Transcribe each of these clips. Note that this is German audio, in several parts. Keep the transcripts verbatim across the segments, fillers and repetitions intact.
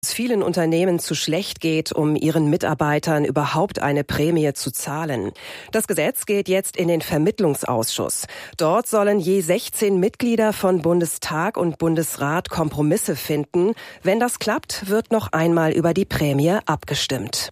Es vielen Unternehmen zu schlecht geht, um ihren Mitarbeitern überhaupt eine Prämie zu zahlen. Das Gesetz geht jetzt in den Vermittlungsausschuss. Dort sollen je sechzehn Mitglieder von Bundestag und Bundesrat Kompromisse finden. Wenn das klappt, wird noch einmal über die Prämie abgestimmt.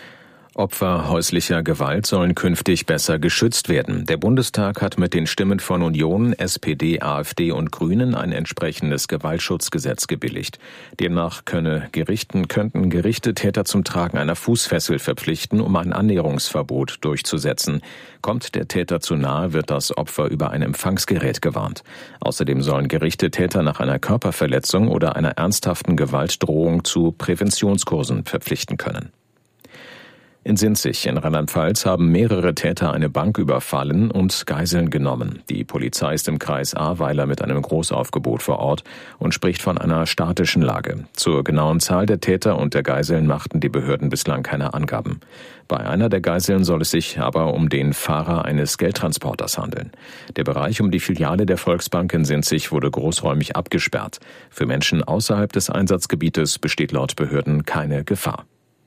Opfer häuslicher Gewalt sollen künftig besser geschützt werden. Der Bundestag hat mit den Stimmen von Union, S P D, AfD und Grünen ein entsprechendes Gewaltschutzgesetz gebilligt. Demnach könne Gerichten, könnten Gerichte Täter zum Tragen einer Fußfessel verpflichten, um ein Annäherungsverbot durchzusetzen. Kommt der Täter zu nahe, wird das Opfer über ein Empfangsgerät gewarnt. Außerdem sollen Gerichte Täter nach einer Körperverletzung oder einer ernsthaften Gewaltdrohung zu Präventionskursen verpflichten können. In Sinzig in Rheinland-Pfalz haben mehrere Täter eine Bank überfallen und Geiseln genommen. Die Polizei ist im Kreis Ahrweiler mit einem Großaufgebot vor Ort und spricht von einer statischen Lage. Zur genauen Zahl der Täter und der Geiseln machten die Behörden bislang keine Angaben. Bei einer der Geiseln soll es sich aber um den Fahrer eines Geldtransporters handeln. Der Bereich um die Filiale der Volksbank in Sinzig wurde großräumig abgesperrt. Für Menschen außerhalb des Einsatzgebietes besteht laut Behörden keine Gefahr.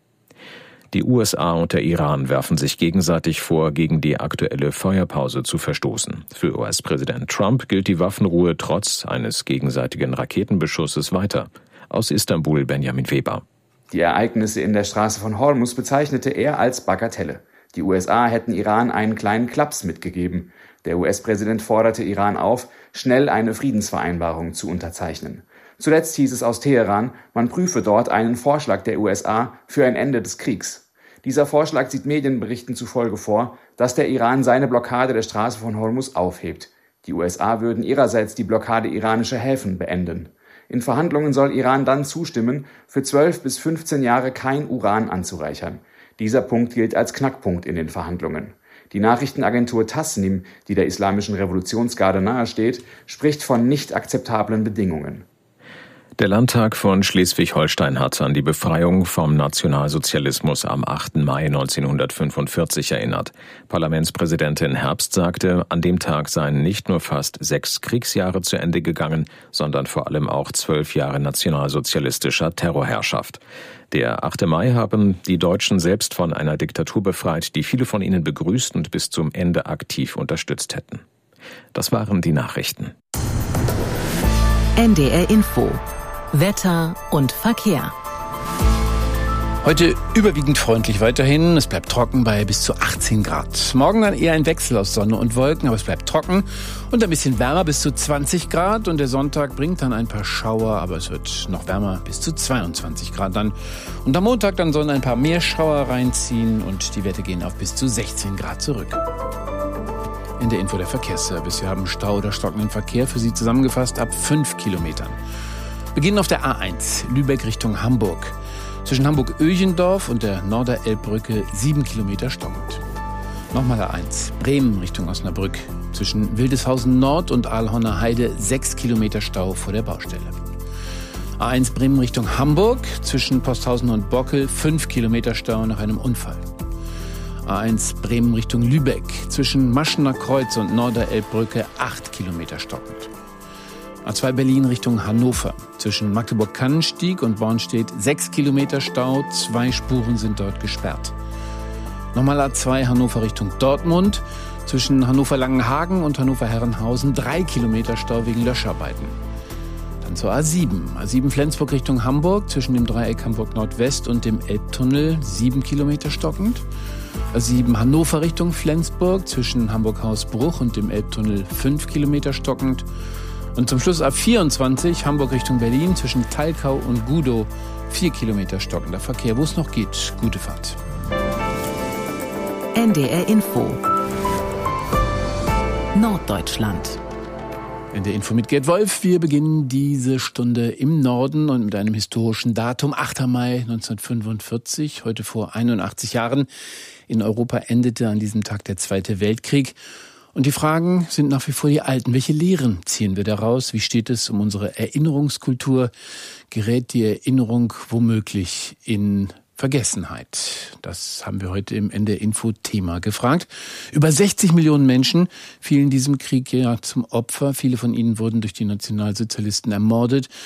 Die U S A und der Iran werfen sich gegenseitig vor, gegen die aktuelle Feuerpause zu verstoßen. Für U S-Präsident Trump gilt die Waffenruhe trotz eines gegenseitigen Raketenbeschusses weiter. Aus Istanbul Benjamin Weber. Die Ereignisse in der Straße von Hormuz bezeichnete er als Bagatelle. Die U S A hätten Iran einen kleinen Klaps mitgegeben. Der U S-Präsident forderte Iran auf, schnell eine Friedensvereinbarung zu unterzeichnen. Zuletzt hieß es aus Teheran, man prüfe dort einen Vorschlag der U S A für ein Ende des Kriegs. Dieser Vorschlag sieht Medienberichten zufolge vor, dass der Iran seine Blockade der Straße von Hormuz aufhebt. Die U S A würden ihrerseits die Blockade iranischer Häfen beenden. In Verhandlungen soll Iran dann zustimmen, für zwölf bis fünfzehn Jahre kein Uran anzureichern. Dieser Punkt gilt als Knackpunkt in den Verhandlungen. Die Nachrichtenagentur Tasnim, die der Islamischen Revolutionsgarde nahesteht, spricht von nicht akzeptablen Bedingungen. Der Landtag von Schleswig-Holstein hat an die Befreiung vom Nationalsozialismus am achten Mai neunzehnhundertfünfundvierzig erinnert. Parlamentspräsidentin Herbst sagte, an dem Tag seien nicht nur fast sechs Kriegsjahre zu Ende gegangen, sondern vor allem auch zwölf Jahre nationalsozialistischer Terrorherrschaft. Der achte Mai haben die Deutschen selbst von einer Diktatur befreit, die viele von ihnen begrüßt und bis zum Ende aktiv unterstützt hätten. Das waren die Nachrichten. N D R Info. Wetter und Verkehr. Heute überwiegend freundlich weiterhin. Es bleibt trocken bei bis zu achtzehn Grad. Morgen dann eher ein Wechsel aus Sonne und Wolken, aber es bleibt trocken und ein bisschen wärmer bis zu zwanzig Grad. Und der Sonntag bringt dann ein paar Schauer, aber es wird noch wärmer bis zu zweiundzwanzig Grad dann. Und am Montag dann sollen ein paar mehr Schauer reinziehen und die Werte gehen auf bis zu sechzehn Grad zurück. In der Info der Verkehrsservice. Wir haben Stau oder stockenden Verkehr für Sie zusammengefasst ab fünf Kilometern. Beginnen auf der A eins, Lübeck Richtung Hamburg. Zwischen Hamburg-Öchendorf und der Norderelbbrücke sieben Kilometer stockend. Nochmal A eins, Bremen Richtung Osnabrück. Zwischen Wildeshausen Nord und Aalhorner Heide sechs Kilometer Stau vor der Baustelle. A eins Bremen Richtung Hamburg. Zwischen Posthausen und Bockel fünf Kilometer Stau nach einem Unfall. A eins Bremen Richtung Lübeck. Zwischen Maschener Kreuz und Norderelbbrücke acht Kilometer stockend. A zwei Berlin Richtung Hannover. Zwischen Magdeburg-Kannenstieg und Bornstedt sechs Kilometer Stau. Zwei Spuren sind dort gesperrt. Nochmal A zwei Hannover Richtung Dortmund. Zwischen Hannover-Langenhagen und Hannover-Herrenhausen drei Kilometer Stau wegen Löscharbeiten. Dann zur A sieben. A sieben Flensburg Richtung Hamburg. Zwischen dem Dreieck Hamburg Nordwest und dem Elbtunnel sieben Kilometer stockend. A sieben Hannover Richtung Flensburg. Zwischen Hamburg-Hausbruch und dem Elbtunnel fünf Kilometer stockend. Und zum Schluss A vierundzwanzig Hamburg Richtung Berlin. Zwischen Talkau und Gudow vier Kilometer stockender Verkehr. Wo es noch geht, gute Fahrt. N D R Info. Norddeutschland. In der Info mit Gerd Wolf. Wir beginnen diese Stunde im Norden und mit einem historischen Datum. achter Mai neunzehnhundertfünfundvierzig, heute vor einundachtzig Jahren. In Europa endete an diesem Tag der Zweite Weltkrieg. Und die Fragen sind nach wie vor die alten. Welche Lehren ziehen wir daraus? Wie steht es um unsere Erinnerungskultur? Gerät die Erinnerung womöglich in Vergessenheit? Das haben wir heute im N D R-Info-Thema gefragt. Über sechzig Millionen Menschen fielen diesem Krieg ja zum Opfer. Viele von ihnen wurden durch die Nationalsozialisten ermordet.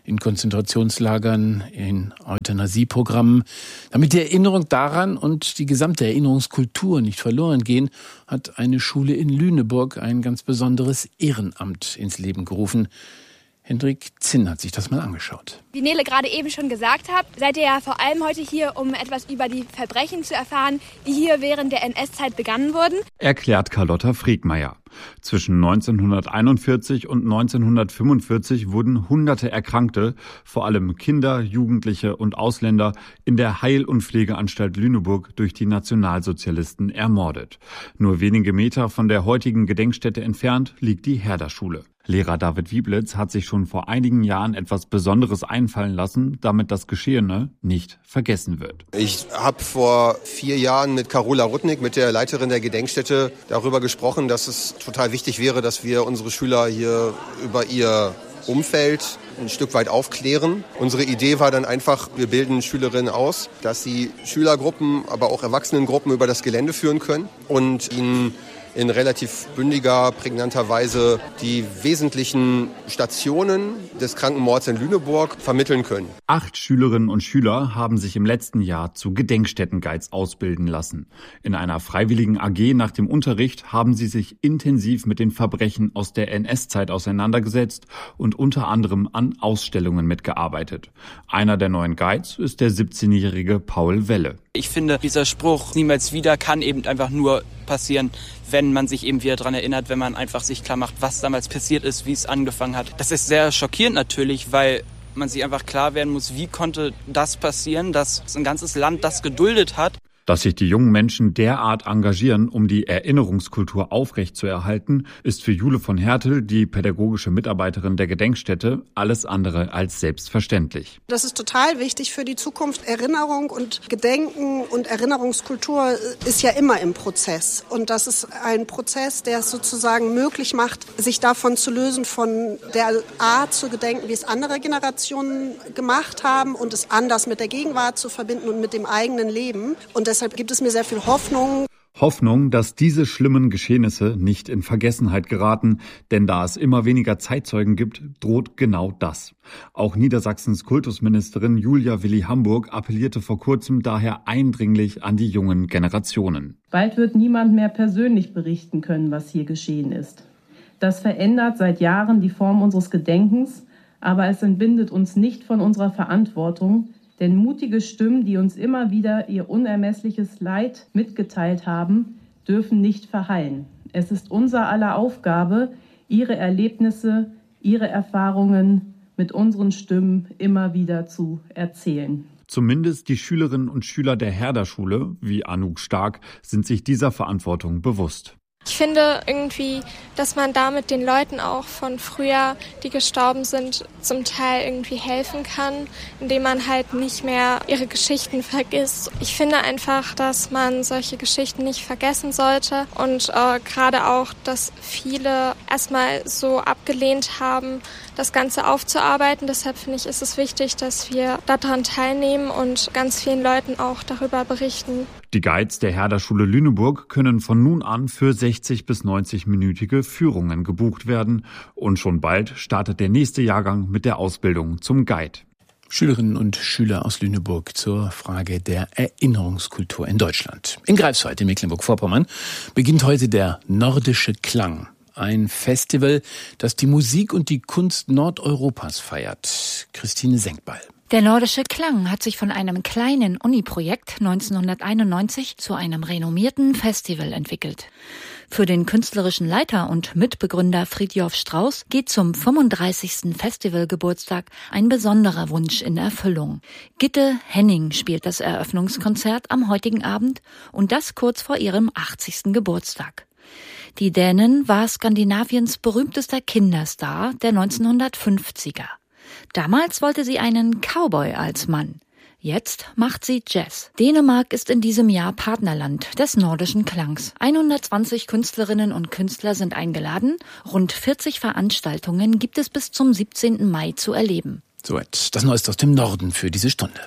in Konzentrationslagern, in Euthanasieprogrammen. Damit die Erinnerung daran und die gesamte Erinnerungskultur nicht verloren gehen, hat eine Schule in Lüneburg ein ganz besonderes Ehrenamt ins Leben gerufen. Hendrik Zinn hat sich das mal angeschaut. Wie Nele gerade eben schon gesagt hat, seid ihr ja vor allem heute hier, um etwas über die Verbrechen zu erfahren, die hier während der N S-Zeit begangen wurden. Erklärt Carlotta Friedmeier. Zwischen neunzehnhunderteinundvierzig und neunzehnhundertfünfundvierzig wurden hunderte Erkrankte, vor allem Kinder, Jugendliche und Ausländer, in der Heil- und Pflegeanstalt Lüneburg durch die Nationalsozialisten ermordet. Nur wenige Meter von der heutigen Gedenkstätte entfernt liegt die Herder-Schule. Lehrer David Wieblitz hat sich schon vor einigen Jahren etwas Besonderes einfallen lassen, damit das Geschehene nicht vergessen wird. Ich habe vor vier Jahren mit Carola Rudnick, mit der Leiterin der Gedenkstätte, darüber gesprochen, dass es total wichtig wäre, dass wir unsere Schüler hier über ihr Umfeld ein Stück weit aufklären. Unsere Idee war dann einfach, wir bilden Schülerinnen aus, dass sie Schülergruppen, aber auch Erwachsenengruppen über das Gelände führen können und ihnen in relativ bündiger, prägnanter Weise die wesentlichen Stationen des Krankenmords in Lüneburg vermitteln können. Acht Schülerinnen und Schüler haben sich im letzten Jahr zu Gedenkstättenguides ausbilden lassen. In einer freiwilligen A G nach dem Unterricht haben sie sich intensiv mit den Verbrechen aus der N S-Zeit auseinandergesetzt und unter anderem an Ausstellungen mitgearbeitet. Einer der neuen Guides ist der siebzehnjährige Paul Welle. Ich finde, dieser Spruch niemals wieder kann eben einfach nur passieren, wenn man sich eben wieder daran erinnert, wenn man einfach sich klar macht, was damals passiert ist, wie es angefangen hat. Das ist sehr schockierend natürlich, weil man sich einfach klar werden muss, wie konnte das passieren, dass ein ganzes Land das geduldet hat. Dass sich die jungen Menschen derart engagieren, um die Erinnerungskultur aufrechtzuerhalten, ist für Jule von Hertel, die pädagogische Mitarbeiterin der Gedenkstätte, alles andere als selbstverständlich. Das ist total wichtig für die Zukunft. Erinnerung und Gedenken und Erinnerungskultur ist ja immer im Prozess. Und das ist ein Prozess, der es sozusagen möglich macht, sich davon zu lösen, von der Art zu gedenken, wie es andere Generationen gemacht haben und es anders mit der Gegenwart zu verbinden und mit dem eigenen Leben. Und das Deshalb gibt es mir sehr viel Hoffnung. Hoffnung, dass diese schlimmen Geschehnisse nicht in Vergessenheit geraten, denn da es immer weniger Zeitzeugen gibt, droht genau das. Auch Niedersachsens Kultusministerin Julia Willi-Hamburg appellierte vor kurzem daher eindringlich an die jungen Generationen. Bald wird niemand mehr persönlich berichten können, was hier geschehen ist. Das verändert seit Jahren die Form unseres Gedenkens, aber es entbindet uns nicht von unserer Verantwortung. Denn mutige Stimmen, die uns immer wieder ihr unermessliches Leid mitgeteilt haben, dürfen nicht verhallen. Es ist unser aller Aufgabe, ihre Erlebnisse, ihre Erfahrungen mit unseren Stimmen immer wieder zu erzählen. Zumindest die Schülerinnen und Schüler der Herder-Schule, wie Anouk Stark, sind sich dieser Verantwortung bewusst. Ich finde irgendwie, dass man damit den Leuten auch von früher, die gestorben sind, zum Teil irgendwie helfen kann, indem man halt nicht mehr ihre Geschichten vergisst. Ich finde einfach, dass man solche Geschichten nicht vergessen sollte und äh, gerade auch, dass viele erstmal so abgelehnt haben, das Ganze aufzuarbeiten. Deshalb finde ich, ist es wichtig, dass wir daran teilnehmen und ganz vielen Leuten auch darüber berichten. Die Guides der Herder-Schule Lüneburg können von nun an für sechzig bis neunzig-minütige Führungen gebucht werden. Und schon bald startet der nächste Jahrgang mit der Ausbildung zum Guide. Schülerinnen und Schüler aus Lüneburg zur Frage der Erinnerungskultur in Deutschland. In Greifswald in Mecklenburg-Vorpommern beginnt heute der Nordische Klang. Ein Festival, das die Musik und die Kunst Nordeuropas feiert. Christine Senkbeil. Der Nordische Klang hat sich von einem kleinen Uni-Projekt neunzehnhunderteinundneunzig zu einem renommierten Festival entwickelt. Für den künstlerischen Leiter und Mitbegründer Fridtjof Strauss geht zum fünfunddreißigsten Festivalgeburtstag ein besonderer Wunsch in Erfüllung. Gitte Henning spielt das Eröffnungskonzert am heutigen Abend und das kurz vor ihrem achtzigsten Geburtstag. Die Dänin war Skandinaviens berühmtester Kinderstar der neunzehnhundertfünfziger. Damals wollte sie einen Cowboy als Mann. Jetzt macht sie Jazz. Dänemark ist in diesem Jahr Partnerland des Nordischen Klangs. hundertzwanzig Künstlerinnen und Künstler sind eingeladen. Rund vierzig Veranstaltungen gibt es bis zum siebzehnten Mai zu erleben. Soweit das Neueste aus dem Norden für diese Stunde.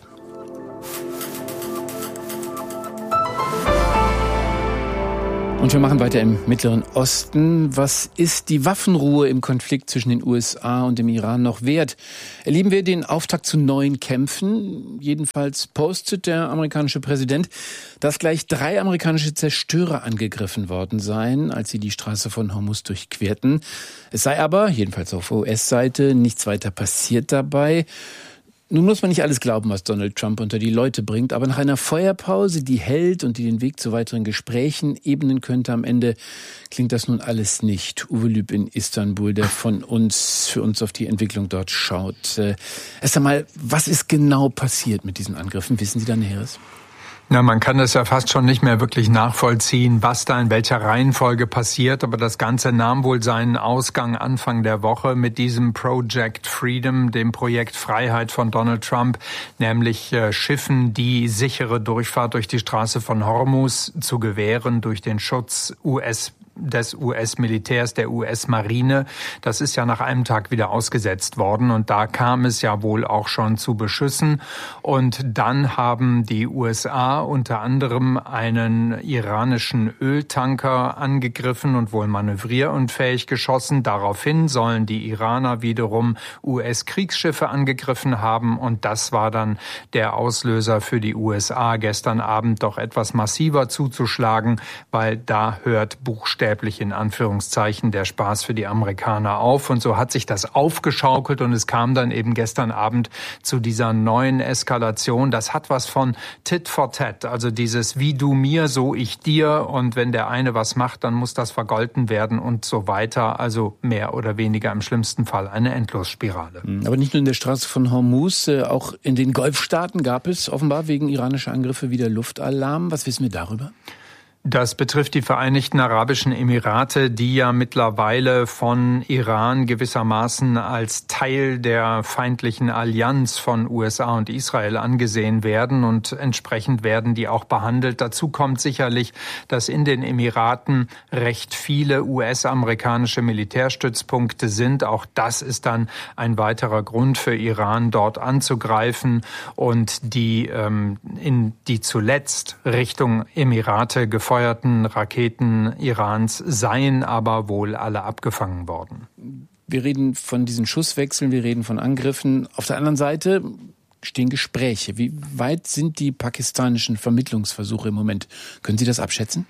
Und wir machen weiter im Mittleren Osten. Was ist die Waffenruhe im Konflikt zwischen den U S A und dem Iran noch wert? Erleben wir den Auftakt zu neuen Kämpfen? Jedenfalls postet der amerikanische Präsident, dass gleich drei amerikanische Zerstörer angegriffen worden seien, als sie die Straße von Hormuz durchquerten. Es sei aber, jedenfalls auf U S-Seite, nichts weiter passiert dabei. Nun muss man nicht alles glauben, was Donald Trump unter die Leute bringt, aber nach einer Feuerpause, die hält und die den Weg zu weiteren Gesprächen ebnen könnte, am Ende klingt das nun alles nicht. Uwe Lüb in Istanbul, der von uns, für uns auf die Entwicklung dort schaut. Äh, erst einmal, was ist genau passiert mit diesen Angriffen? Wissen Sie da Näheres? Ja, man kann es ja fast schon nicht mehr wirklich nachvollziehen, was da in welcher Reihenfolge passiert. Aber das Ganze nahm wohl seinen Ausgang Anfang der Woche mit diesem Project Freedom, dem Projekt Freiheit von Donald Trump, nämlich äh, Schiffen die sichere Durchfahrt durch die Straße von Hormuz zu gewähren durch den Schutz U S des U S-Militärs, der U S-Marine. Das ist ja nach einem Tag wieder ausgesetzt worden und da kam es ja wohl auch schon zu Beschüssen. Und dann haben die U S A unter anderem einen iranischen Öltanker angegriffen und wohl manövrierunfähig geschossen. Daraufhin sollen die Iraner wiederum U S-Kriegsschiffe angegriffen haben und das war dann der Auslöser für die U S A, gestern Abend doch etwas massiver zuzuschlagen, weil da hört buchstäblich in Anführungszeichen der Spaß für die Amerikaner auf. Und so hat sich das aufgeschaukelt und es kam dann eben gestern Abend zu dieser neuen Eskalation. Das hat was von Tit for Tat, also dieses wie du mir, so ich dir. Und wenn der eine was macht, dann muss das vergolten werden und so weiter. Also mehr oder weniger im schlimmsten Fall eine Endlosspirale. Aber nicht nur in der Straße von Hormuz, auch in den Golfstaaten gab es offenbar wegen iranischer Angriffe wieder Luftalarm. Was wissen wir darüber? Das betrifft die Vereinigten Arabischen Emirate, die ja mittlerweile von Iran gewissermaßen als Teil der feindlichen Allianz von U S A und Israel angesehen werden und entsprechend werden die auch behandelt. Dazu kommt sicherlich, dass in den Emiraten recht viele U S-amerikanische Militärstützpunkte sind. Auch das ist dann ein weiterer Grund für Iran, dort anzugreifen und die ähm, in die zuletzt Richtung Emirate gefeuerten Raketen Irans seien aber wohl alle abgefangen worden. Wir reden von diesen Schusswechseln, wir reden von Angriffen. Auf der anderen Seite stehen Gespräche. Wie weit sind die pakistanischen Vermittlungsversuche im Moment? Können Sie das abschätzen?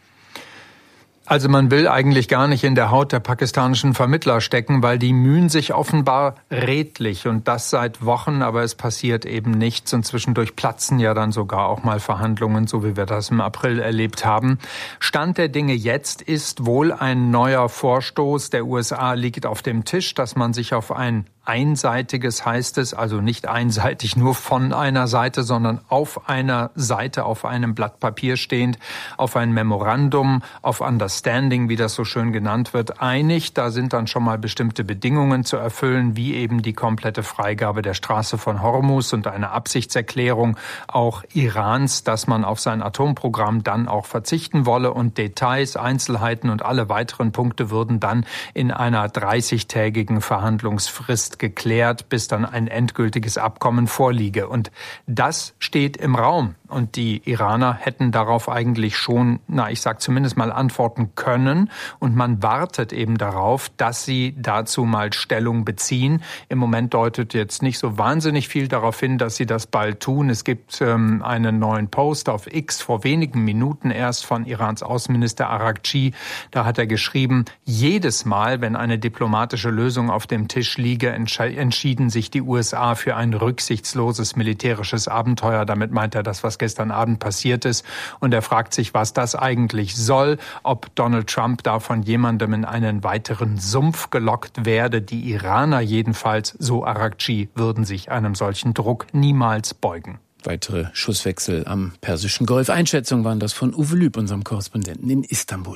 Also man will eigentlich gar nicht in der Haut der pakistanischen Vermittler stecken, weil die mühen sich offenbar redlich und das seit Wochen, aber es passiert eben nichts und zwischendurch platzen ja dann sogar auch mal Verhandlungen, so wie wir das im April erlebt haben. Stand der Dinge jetzt ist wohl ein neuer Vorstoß der U S A liegt auf dem Tisch, dass man sich auf ein einseitiges, heißt es, also nicht einseitig nur von einer Seite, sondern auf einer Seite, auf einem Blatt Papier stehend, auf ein Memorandum, auf Understanding, wie das so schön genannt wird, einigt. Da sind dann schon mal bestimmte Bedingungen zu erfüllen, wie eben die komplette Freigabe der Straße von Hormuz und eine Absichtserklärung auch Irans, dass man auf sein Atomprogramm dann auch verzichten wolle und Details, Einzelheiten und alle weiteren Punkte würden dann in einer dreißigtägigen Verhandlungsfrist geklärt, bis dann ein endgültiges Abkommen vorliege. Und das steht im Raum. Und die Iraner hätten darauf eigentlich schon, na, ich sag zumindest mal antworten können. Und man wartet eben darauf, dass sie dazu mal Stellung beziehen. Im Moment deutet jetzt nicht so wahnsinnig viel darauf hin, dass sie das bald tun. Es gibt ähm, einen neuen Post auf X vor wenigen Minuten erst von Irans Außenminister Araghchi. Da hat er geschrieben, jedes Mal, wenn eine diplomatische Lösung auf dem Tisch liege, entschieden sich die U S A für ein rücksichtsloses militärisches Abenteuer. Damit meint er das, was gestern Abend passiert ist. Und er fragt sich, was das eigentlich soll, ob Donald Trump da von jemandem in einen weiteren Sumpf gelockt werde. Die Iraner jedenfalls, so Araghchi, würden sich einem solchen Druck niemals beugen. Weitere Schusswechsel am Persischen Golf. Einschätzungen waren das von Uwe Lüb, unserem Korrespondenten in Istanbul.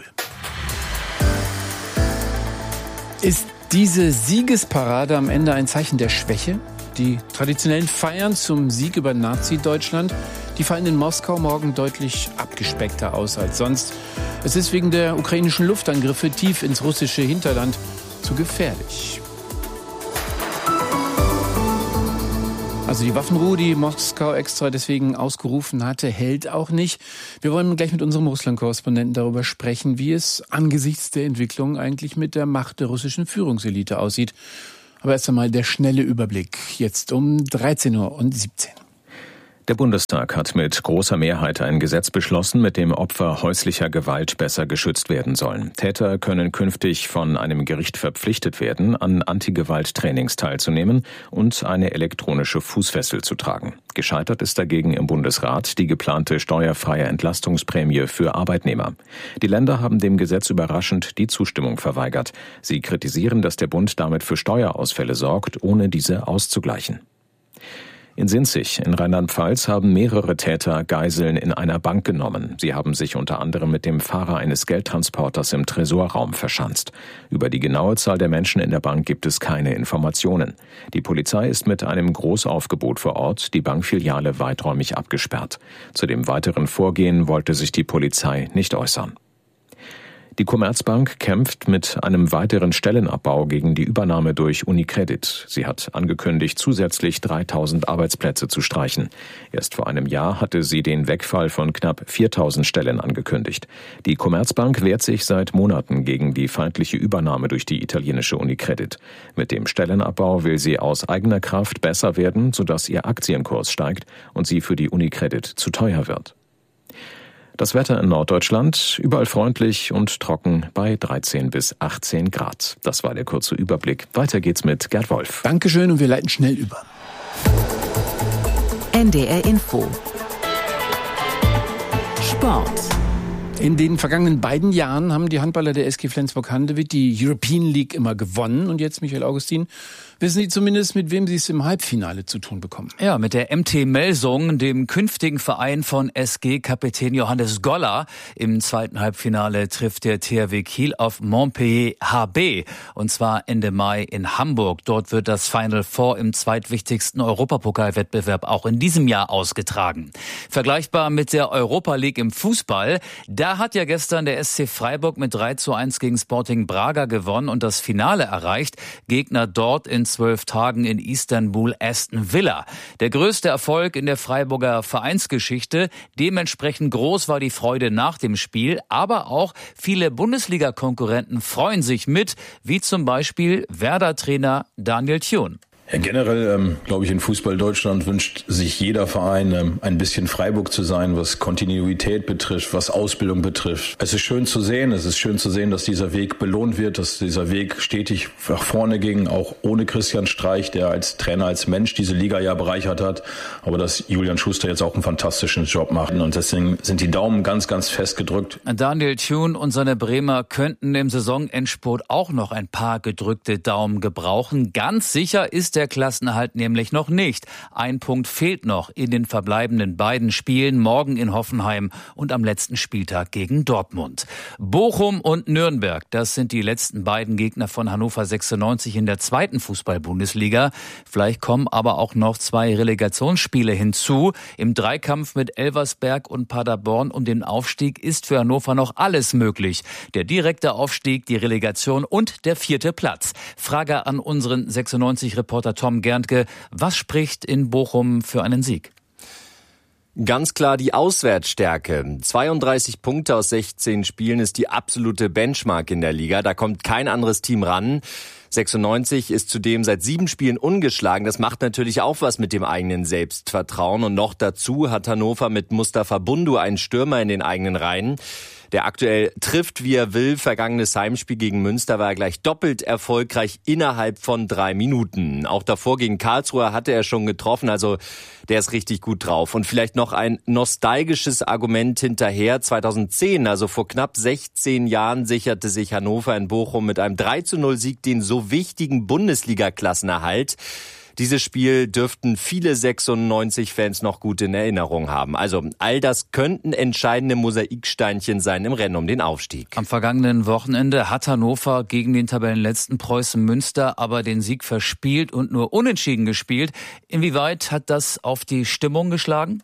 Ist diese Siegesparade am Ende ein Zeichen der Schwäche? Die traditionellen Feiern zum Sieg über Nazi-Deutschland, die fallen in Moskau morgen deutlich abgespeckter aus als sonst. Es ist wegen der ukrainischen Luftangriffe tief ins russische Hinterland zu gefährlich. Also die Waffenruhe, die Moskau extra deswegen ausgerufen hatte, hält auch nicht. Wir wollen gleich mit unserem Russland-Korrespondenten darüber sprechen, wie es angesichts der Entwicklung eigentlich mit der Macht der russischen Führungselite aussieht. Aber erst einmal der schnelle Überblick, jetzt um dreizehn Uhr siebzehn. Der Bundestag hat mit großer Mehrheit ein Gesetz beschlossen, mit dem Opfer häuslicher Gewalt besser geschützt werden sollen. Täter können künftig von einem Gericht verpflichtet werden, an Antigewalt-Trainings teilzunehmen und eine elektronische Fußfessel zu tragen. Gescheitert ist dagegen im Bundesrat die geplante steuerfreie Entlastungsprämie für Arbeitnehmer. Die Länder haben dem Gesetz überraschend die Zustimmung verweigert. Sie kritisieren, dass der Bund damit für Steuerausfälle sorgt, ohne diese auszugleichen. In Sinzig in Rheinland-Pfalz haben mehrere Täter Geiseln in einer Bank genommen. Sie haben sich unter anderem mit dem Fahrer eines Geldtransporters im Tresorraum verschanzt. Über die genaue Zahl der Menschen in der Bank gibt es keine Informationen. Die Polizei ist mit einem Großaufgebot vor Ort, die Bankfiliale weiträumig abgesperrt. Zu dem weiteren Vorgehen wollte sich die Polizei nicht äußern. Die Commerzbank kämpft mit einem weiteren Stellenabbau gegen die Übernahme durch UniCredit. Sie hat angekündigt, zusätzlich dreitausend Arbeitsplätze zu streichen. Erst vor einem Jahr hatte sie den Wegfall von knapp viertausend Stellen angekündigt. Die Commerzbank wehrt sich seit Monaten gegen die feindliche Übernahme durch die italienische UniCredit. Mit dem Stellenabbau will sie aus eigener Kraft besser werden, sodass ihr Aktienkurs steigt und sie für die UniCredit zu teuer wird. Das Wetter in Norddeutschland, überall freundlich und trocken bei dreizehn bis achtzehn Grad. Das war der kurze Überblick. Weiter geht's mit Gerd Wolf. Dankeschön und wir leiten schnell über. N D R Info. Sport. In den vergangenen beiden Jahren haben die Handballer der S G Flensburg-Handewitt die European League immer gewonnen. Und jetzt, Michael Augustin, wissen Sie zumindest, mit wem Sie es im Halbfinale zu tun bekommen? Ja, mit der M T Melsung, dem künftigen Verein von S G-Kapitän Johannes Goller. Im zweiten Halbfinale trifft der T H W Kiel auf Montpellier H B. Und zwar Ende Mai in Hamburg. Dort wird das Final Four im zweitwichtigsten Europapokalwettbewerb auch in diesem Jahr ausgetragen. Vergleichbar mit der Europa League im Fußball. Da hat ja gestern der S C Freiburg mit drei zu eins gegen Sporting Braga gewonnen und das Finale erreicht. Gegner dort in zwölf Tagen in Istanbul Aston Villa. Der größte Erfolg in der Freiburger Vereinsgeschichte. Dementsprechend groß war die Freude nach dem Spiel. Aber auch viele Bundesliga-Konkurrenten freuen sich mit, wie zum Beispiel Werder-Trainer Daniel Thun. Ja, generell, ähm, glaube ich, in Fußball Deutschland wünscht sich jeder Verein, ähm, ein bisschen Freiburg zu sein, was Kontinuität betrifft, was Ausbildung betrifft. Es ist schön zu sehen, es ist schön zu sehen, dass dieser Weg belohnt wird, dass dieser Weg stetig nach vorne ging, auch ohne Christian Streich, der als Trainer, als Mensch diese Liga ja bereichert hat, aber dass Julian Schuster jetzt auch einen fantastischen Job macht und deswegen sind die Daumen ganz, ganz fest gedrückt. Daniel Thun und seine Bremer könnten im Saisonendspurt auch noch ein paar gedrückte Daumen gebrauchen. Ganz sicher ist der Klassenerhalt nämlich noch nicht. Ein Punkt fehlt noch in den verbleibenden beiden Spielen, morgen in Hoffenheim und am letzten Spieltag gegen Dortmund. Bochum und Nürnberg, das sind die letzten beiden Gegner von Hannover sechsundneunzig in der zweiten Fußball-Bundesliga. Vielleicht kommen aber auch noch zwei Relegationsspiele hinzu. Im Dreikampf mit Elversberg und Paderborn um den Aufstieg ist für Hannover noch alles möglich. Der direkte Aufstieg, die Relegation und der vierte Platz. Frage an unseren sechsundneunzig-Reporter Tom Gerntke, was spricht in Bochum für einen Sieg? Ganz klar die Auswärtsstärke. zweiunddreißig Punkte aus sechzehn Spielen ist die absolute Benchmark in der Liga. Da kommt kein anderes Team ran. sechsundneunzig ist zudem seit sieben Spielen ungeschlagen. Das macht natürlich auch was mit dem eigenen Selbstvertrauen. Und noch dazu hat Hannover mit Mustafa Bundu einen Stürmer in den eigenen Reihen, der aktuell trifft, wie er will. Vergangenes Heimspiel gegen Münster war er gleich doppelt erfolgreich innerhalb von drei Minuten. Auch davor gegen Karlsruhe hatte er schon getroffen, also der ist richtig gut drauf. Und vielleicht noch ein nostalgisches Argument hinterher. zweitausendzehn, also vor knapp sechzehn Jahren, sicherte sich Hannover in Bochum mit einem drei zu null Sieg den so wichtigen Bundesliga-Klassenerhalt. Dieses Spiel dürften viele sechsundneunzig-Fans noch gut in Erinnerung haben. Also all das könnten entscheidende Mosaiksteinchen sein im Rennen um den Aufstieg. Am vergangenen Wochenende hat Hannover gegen den Tabellenletzten Preußen Münster aber den Sieg verspielt und nur unentschieden gespielt. Inwieweit hat das auf die Stimmung geschlagen?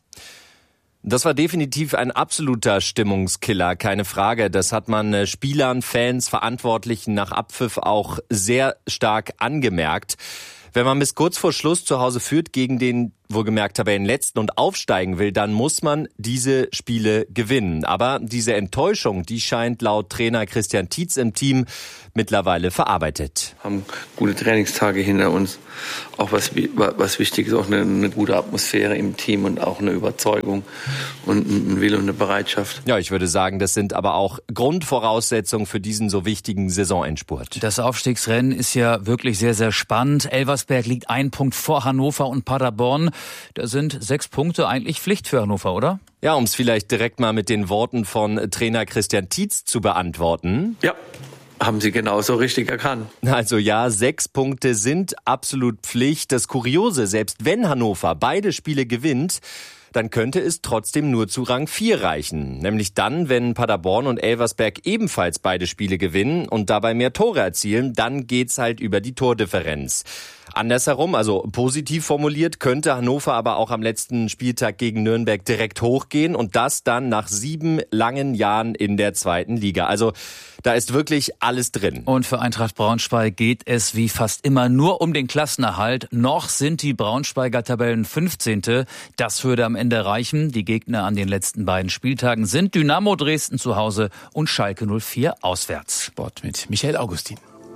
Das war definitiv ein absoluter Stimmungskiller, keine Frage. Das hat man Spielern, Fans, Verantwortlichen nach Abpfiff auch sehr stark angemerkt. Wenn man bis kurz vor Schluss zu Hause führt gegen den wohlgemerkt Tabellenletzten und aufsteigen will, dann muss man diese Spiele gewinnen. Aber diese Enttäuschung, die scheint laut Trainer Christian Tietz im Team mittlerweile verarbeitet. Haben gute Trainingstage hinter uns. Auch was, was wichtig ist, auch eine, eine gute Atmosphäre im Team und auch eine Überzeugung und ein Wille und eine Bereitschaft. Ja, ich würde sagen, das sind aber auch Grundvoraussetzungen für diesen so wichtigen Saisonendspurt. Das Aufstiegsrennen ist ja wirklich sehr, sehr spannend. Elversberg liegt ein Punkt vor Hannover und Paderborn. Da sind sechs Punkte eigentlich Pflicht für Hannover, oder? Ja, um es vielleicht direkt mal mit den Worten von Trainer Christian Tietz zu beantworten. Ja. Haben Sie genauso richtig erkannt. Also ja, sechs Punkte sind absolut Pflicht. Das Kuriose, selbst wenn Hannover beide Spiele gewinnt, dann könnte es trotzdem nur zu Rang vier reichen. Nämlich dann, wenn Paderborn und Elversberg ebenfalls beide Spiele gewinnen und dabei mehr Tore erzielen, dann geht's halt über die Tordifferenz. Andersherum, also positiv formuliert, könnte Hannover aber auch am letzten Spieltag gegen Nürnberg direkt hochgehen und das dann nach sieben langen Jahren in der zweiten Liga. Also da ist wirklich alles drin. Und für Eintracht Braunschweig geht es wie fast immer nur um den Klassenerhalt. Noch sind die Braunschweiger Tabellen fünfzehnte Das würde am Ende reichen. Die Gegner an den letzten beiden Spieltagen sind Dynamo Dresden zu Hause und Schalke null vier auswärts. Sport mit Michael Augustin.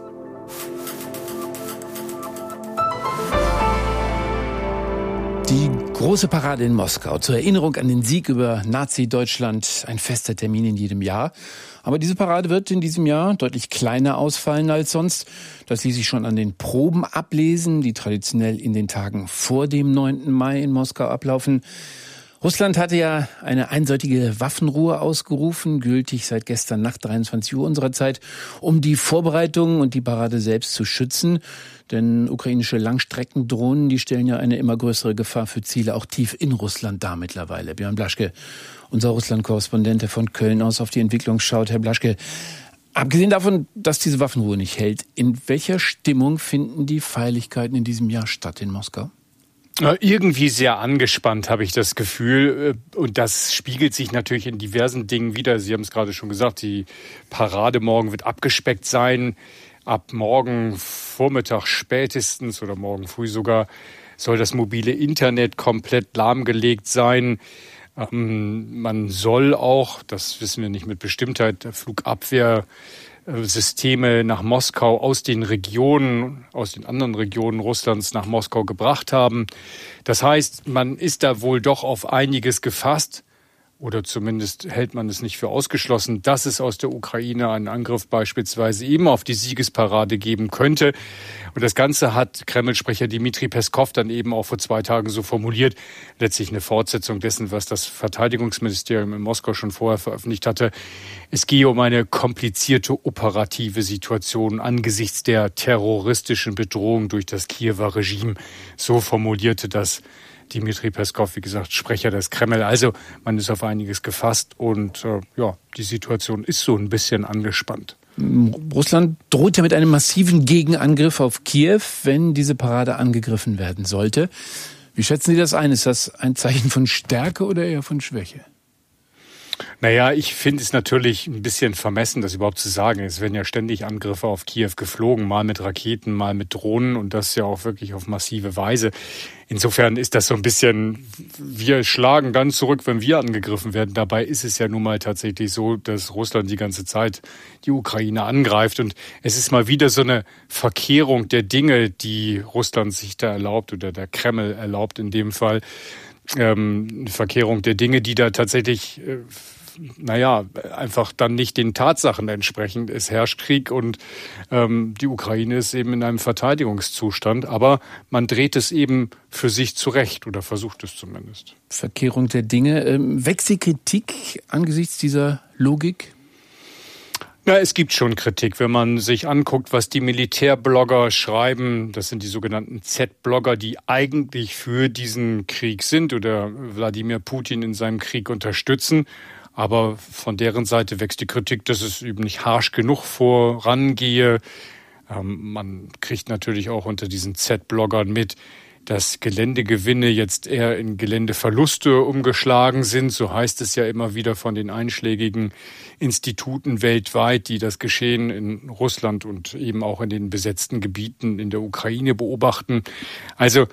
Die große Parade in Moskau zur Erinnerung an den Sieg über Nazi-Deutschland, ein fester Termin in jedem Jahr. Aber diese Parade wird in diesem Jahr deutlich kleiner ausfallen als sonst. Das ließ sich schon an den Proben ablesen, die traditionell in den Tagen vor dem neunten Mai in Moskau ablaufen. Russland hatte ja eine einseitige Waffenruhe ausgerufen, gültig seit gestern Nacht dreiundzwanzig Uhr unserer Zeit, um die Vorbereitungen und die Parade selbst zu schützen. Denn ukrainische Langstreckendrohnen, die stellen ja eine immer größere Gefahr für Ziele auch tief in Russland dar mittlerweile. Björn Blaschke, unser Russland-Korrespondent, der von Köln aus auf die Entwicklung schaut. Herr Blaschke, abgesehen davon, dass diese Waffenruhe nicht hält, in welcher Stimmung finden die Feierlichkeiten in diesem Jahr statt in Moskau? Irgendwie sehr angespannt, habe ich das Gefühl. Und das spiegelt sich natürlich in diversen Dingen wider. Sie haben es gerade schon gesagt, die Parade morgen wird abgespeckt sein. Ab morgen Vormittag spätestens oder morgen früh sogar soll das mobile Internet komplett lahmgelegt sein. Ähm, man soll auch, das wissen wir nicht mit Bestimmtheit, Flugabwehrsysteme nach Moskau aus den Regionen, aus den anderen Regionen Russlands nach Moskau gebracht haben. Das heißt, man ist da wohl doch auf einiges gefasst. Oder zumindest hält man es nicht für ausgeschlossen, dass es aus der Ukraine einen Angriff beispielsweise eben auf die Siegesparade geben könnte. Und das Ganze hat Kreml-Sprecher Dmitri Peskov dann eben auch vor zwei Tagen so formuliert. Letztlich eine Fortsetzung dessen, was das Verteidigungsministerium in Moskau schon vorher veröffentlicht hatte. Es gehe um eine komplizierte operative Situation angesichts der terroristischen Bedrohung durch das Kiewer Regime. So formulierte das Dmitri Peskov, wie gesagt, Sprecher des Kreml. Also man ist auf einiges gefasst und äh, ja, die Situation ist so ein bisschen angespannt. Russland droht ja mit einem massiven Gegenangriff auf Kiew, wenn diese Parade angegriffen werden sollte. Wie schätzen Sie das ein? Ist das ein Zeichen von Stärke oder eher von Schwäche? Naja, ich finde es natürlich ein bisschen vermessen, das überhaupt zu sagen. Es werden ja ständig Angriffe auf Kiew geflogen, mal mit Raketen, mal mit Drohnen und das ja auch wirklich auf massive Weise. Insofern ist das so ein bisschen, wir schlagen dann zurück, wenn wir angegriffen werden. Dabei ist es ja nun mal tatsächlich so, dass Russland die ganze Zeit die Ukraine angreift. Und es ist mal wieder so eine Verkehrung der Dinge, die Russland sich da erlaubt oder der Kreml erlaubt in dem Fall. Ähm, eine Verkehrung der Dinge, die da tatsächlich, äh, naja, einfach dann nicht den Tatsachen entsprechen. Es herrscht Krieg und ähm, die Ukraine ist eben in einem Verteidigungszustand, aber man dreht es eben für sich zurecht oder versucht es zumindest. Verkehrung der Dinge. Ähm, wächst die Kritik angesichts dieser Logik? Ja, es gibt schon Kritik, wenn man sich anguckt, was die Militärblogger schreiben. Das sind die sogenannten Z-Blogger, die eigentlich für diesen Krieg sind oder Wladimir Putin in seinem Krieg unterstützen. Aber von deren Seite wächst die Kritik, dass es eben nicht harsch genug vorangehe. Ähm, man kriegt natürlich auch unter diesen Z-Bloggern mit, dass Geländegewinne jetzt eher in Geländeverluste umgeschlagen sind. So heißt es ja immer wieder von den einschlägigen Instituten weltweit, die das Geschehen in Russland und eben auch in den besetzten Gebieten in der Ukraine beobachten. Also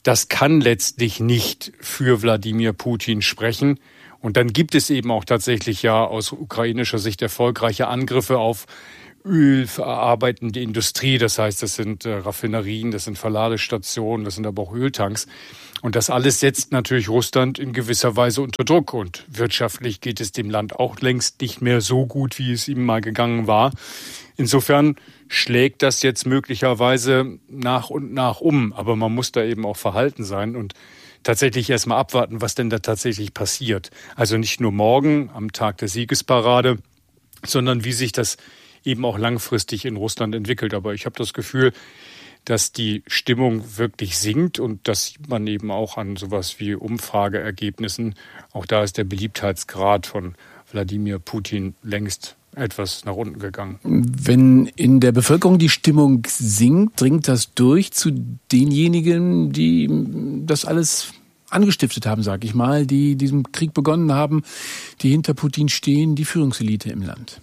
das kann letztlich nicht für Wladimir Putin sprechen. Und dann gibt es eben auch tatsächlich ja aus ukrainischer Sicht erfolgreiche Angriffe auf ölverarbeitende Industrie. Das heißt, das sind äh, Raffinerien, das sind Verladestationen, das sind aber auch Öltanks. Und das alles setzt natürlich Russland in gewisser Weise unter Druck. Und wirtschaftlich geht es dem Land auch längst nicht mehr so gut, wie es ihm mal gegangen war. Insofern schlägt das jetzt möglicherweise nach und nach um. Aber man muss da eben auch verhalten sein und tatsächlich erstmal abwarten, was denn da tatsächlich passiert. Also nicht nur morgen am Tag der Siegesparade, sondern wie sich das eben auch langfristig in Russland entwickelt. Aber ich habe das Gefühl, dass die Stimmung wirklich sinkt und das sieht man eben auch an sowas wie Umfrageergebnissen. Auch da ist der Beliebtheitsgrad von Wladimir Putin längst etwas nach unten gegangen. Wenn in der Bevölkerung die Stimmung sinkt, dringt das durch zu denjenigen, die das alles angestiftet haben, sage ich mal, die diesen Krieg begonnen haben, die hinter Putin stehen, die Führungselite im Land.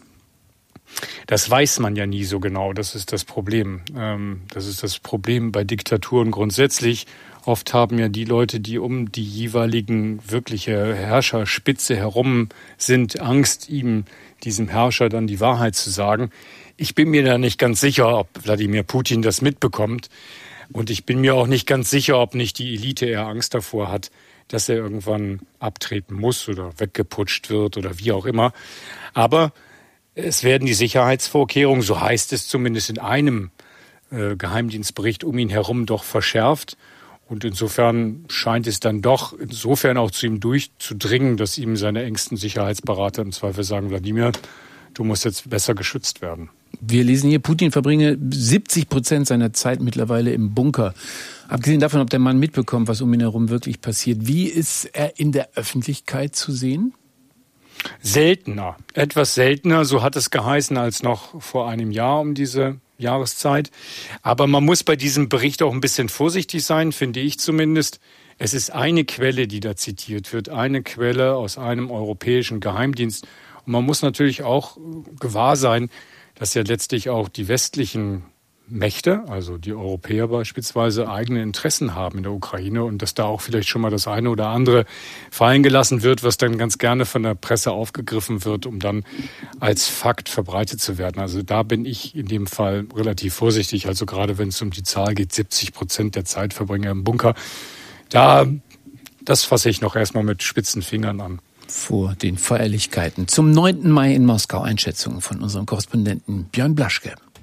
Das weiß man ja nie so genau, das ist das Problem. Das ist das Problem bei Diktaturen grundsätzlich. Oft haben ja die Leute, die um die jeweiligen wirkliche Herrscherspitze herum sind, Angst, ihm, diesem Herrscher, dann die Wahrheit zu sagen. Ich bin mir da nicht ganz sicher, ob Wladimir Putin das mitbekommt. Und ich bin mir auch nicht ganz sicher, ob nicht die Elite eher Angst davor hat, dass er irgendwann abtreten muss oder weggeputscht wird oder wie auch immer. Aber es werden die Sicherheitsvorkehrungen, so heißt es zumindest in einem äh, Geheimdienstbericht um ihn herum, doch verschärft. Und insofern scheint es dann doch insofern auch zu ihm durchzudringen, dass ihm seine engsten Sicherheitsberater im Zweifel sagen, Wladimir, du musst jetzt besser geschützt werden. Wir lesen hier, Putin verbringe siebzig Prozent seiner Zeit mittlerweile im Bunker. Abgesehen davon, ob der Mann mitbekommt, was um ihn herum wirklich passiert. Wie ist er in der Öffentlichkeit zu sehen? Seltener, etwas seltener, so hat es geheißen, als noch vor einem Jahr um diese Jahreszeit. Aber man muss bei diesem Bericht auch ein bisschen vorsichtig sein, finde ich zumindest. Es ist eine Quelle, die da zitiert wird, eine Quelle aus einem europäischen Geheimdienst. Und man muss natürlich auch gewahr sein, dass ja letztlich auch die westlichen Mächte, also die Europäer beispielsweise, eigene Interessen haben in der Ukraine und dass da auch vielleicht schon mal das eine oder andere fallen gelassen wird, was dann ganz gerne von der Presse aufgegriffen wird, um dann als Fakt verbreitet zu werden. Also da bin ich in dem Fall relativ vorsichtig. Also gerade wenn es um die Zahl geht, siebzig Prozent der Zeit verbringe im Bunker. Da, das fasse ich noch erstmal mit spitzen Fingern an. Vor den Feierlichkeiten zum neunten Mai in Moskau. Einschätzungen von unserem Korrespondenten Björn Blaschke.